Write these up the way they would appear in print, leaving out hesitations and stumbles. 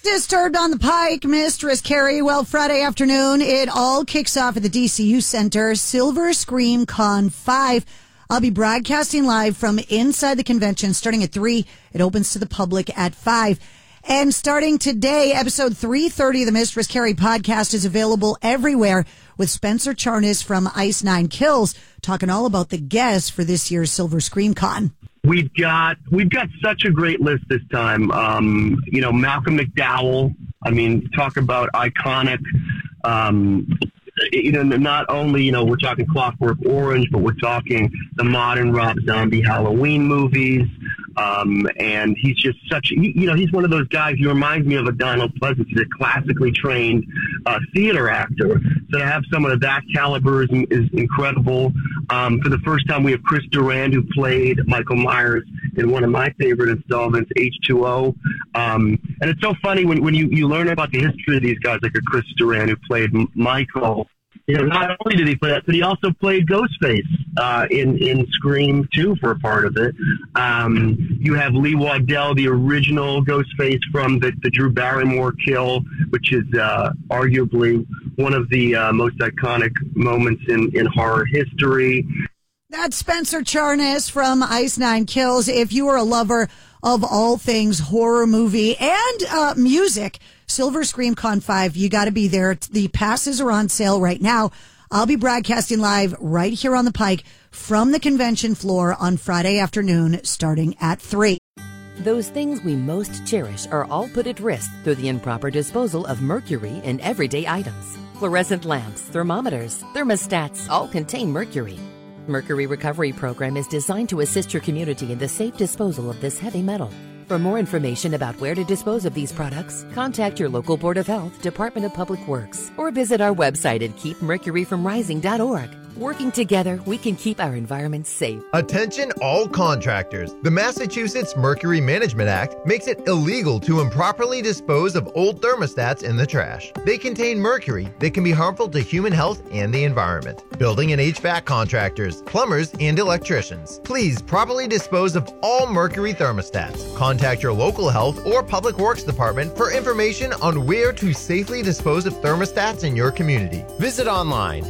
Disturbed on the Pike, Mistress Carrie. Well, Friday afternoon, it all kicks off at the DCU Center, Silver Scream Con 5. I'll be broadcasting live from inside the convention starting at 3. It opens to the public at 5. And starting today, episode 330 of the Mistress Carrie podcast is available everywhere with Spencer Charnas from Ice Nine Kills talking all about the guests for this year's Silver Scream Con. We've got such a great list this time. Malcolm McDowell. I mean, talk about iconic. Not only we're talking Clockwork Orange, but we're talking the modern Rob Zombie Halloween movies. And he's just he's one of those guys. He reminds me of a Donald Pleasance. He's a classically trained theater actor. So to have someone of that caliber is incredible. For the first time, we have Chris Durand, who played Michael Myers in one of my favorite installments, H2O. And it's so funny when you learn about the history of these guys, like a Chris Durand who played Michael. Not only did he play that, but he also played Ghostface in Scream 2 for a part of it. You have Lee Waddell, the original Ghostface from the Drew Barrymore kill, which is arguably one of the most iconic moments in horror history. That's Spencer Charnas from Ice Nine Kills. If you are a lover of all things horror movie and music, Silver Scream Con 5, you got to be there. The passes are on sale right now. I'll be broadcasting live right here on the Pike from the convention floor on Friday afternoon starting at 3. Those things we most cherish are all put at risk through the improper disposal of mercury in everyday items. Fluorescent lamps, thermometers, thermostats all contain mercury. Mercury Recovery Program is designed to assist your community in the safe disposal of this heavy metal. For more information about where to dispose of these products, contact your local Board of Health, Department of Public Works, or visit our website at keepmercuryfromrising.org. Working together, we can keep our environment safe. Attention all contractors. The Massachusetts Mercury Management Act makes it illegal to improperly dispose of old thermostats in the trash. They contain mercury that can be harmful to human health and the environment. Building and HVAC contractors, plumbers, and electricians, please properly dispose of all mercury thermostats. Contact your local health or public works department for information on where to safely dispose of thermostats in your community. Visit online,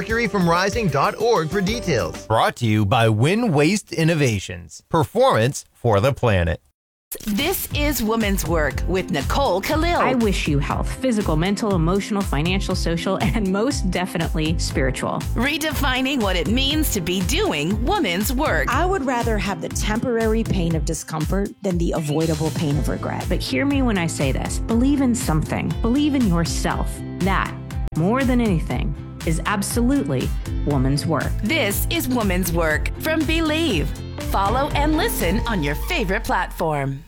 keepmercuryfromrising.org for details. Brought to you by Win Waste Innovations. Performance for the planet. This is Women's Work with Nicole Khalil. I wish you health, physical, mental, emotional, financial, social, and most definitely spiritual. Redefining what it means to be doing women's work. I would rather have the temporary pain of discomfort than the avoidable pain of regret. But hear me when I say this. Believe in something. Believe in yourself. That, more than anything, is absolutely woman's work. This is Woman's Work from Believe. Follow and listen on your favorite platform.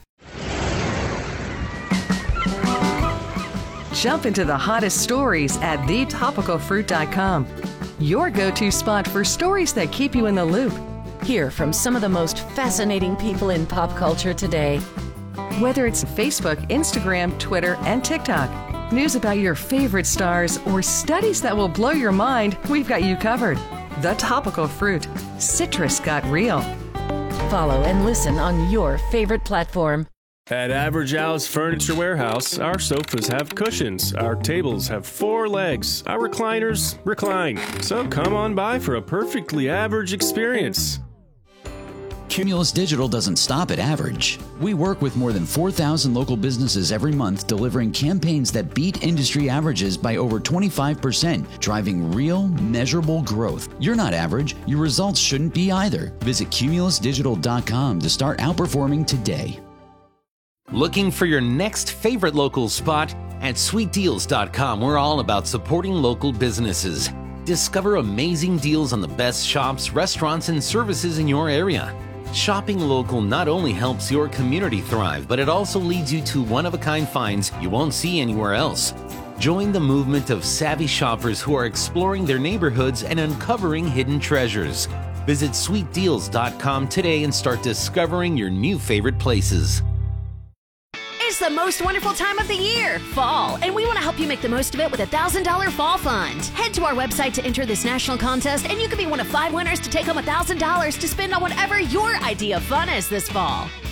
Jump into the hottest stories at thetopicalfruit.com. Your go-to spot for stories that keep you in the loop. Hear from some of the most fascinating people in pop culture today. Whether it's Facebook, Instagram, Twitter, and TikTok, news about your favorite stars, or studies that will blow your mind, we've got you covered. The Topical Fruit. Citrus got real. Follow and listen on your favorite platform. At Average Al's Furniture Warehouse, our sofas have cushions, our tables have 4 legs, our recliners recline. So come on by for a perfectly average experience. Cumulus Digital doesn't stop at average. We work with more than 4,000 local businesses every month, delivering campaigns that beat industry averages by over 25%, driving real, measurable growth. You're not average. Your results shouldn't be either. Visit cumulusdigital.com to start outperforming today. Looking for your next favorite local spot? At sweetdeals.com, we're all about supporting local businesses. Discover amazing deals on the best shops, restaurants, and services in your area. Shopping local not only helps your community thrive, but it also leads you to one-of-a-kind finds you won't see anywhere else. Join the movement of savvy shoppers who are exploring their neighborhoods and uncovering hidden treasures. Visit sweetdeals.com today and start discovering your new favorite places. It's the most wonderful time of the year, fall, and we want to help you make the most of it with a $1,000 fall fund. Head to our website to enter this national contest, and you could be one of 5 winners to take home $1,000 to spend on whatever your idea of fun is this fall.